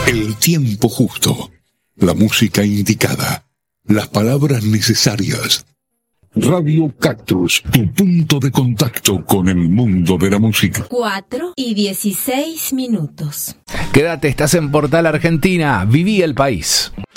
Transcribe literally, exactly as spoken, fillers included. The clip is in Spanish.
El tiempo justo, la música indicada, las palabras necesarias. Radio Cactus, tu punto de contacto con el mundo de la música. cuatro y dieciséis minutos. Quédate, estás en Portal Argentina. Viví el país.